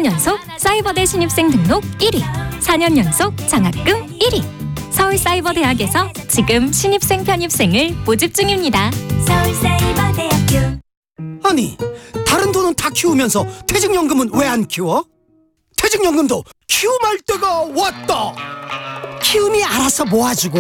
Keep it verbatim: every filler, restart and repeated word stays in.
년 연속 사이버대 신입생 등록 일 위, 사 년 연속 장학금 일 위. 서울사이버대학에서 지금 신입생 편입생을 모집 중입니다. 서울사이버대학교. 아니, 다른 돈은 다 키우면서 퇴직연금은 왜 안 키워? 퇴직연금도 키움할 때가 왔다. 키움이 알아서 모아주고